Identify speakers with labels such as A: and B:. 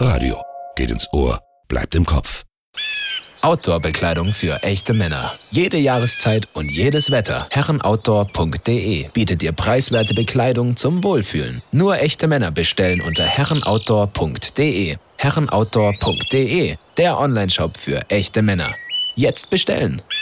A: Radio. Geht ins Ohr, bleibt im Kopf.
B: Outdoor-Bekleidung für echte Männer. Jede Jahreszeit und jedes Wetter. Herrenoutdoor.de bietet dir preiswerte Bekleidung zum Wohlfühlen. Nur echte Männer bestellen unter herrenoutdoor.de. Herrenoutdoor.de, der Onlineshop für echte Männer. Jetzt bestellen!